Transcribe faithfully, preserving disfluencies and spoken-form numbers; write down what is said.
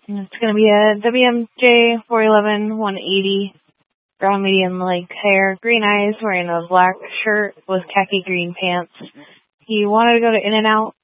It's going to be a W M J four eleven one eighty, brown medium length hair, green eyes, wearing a black shirt with khaki green pants. He wanted to go to In-N-Out,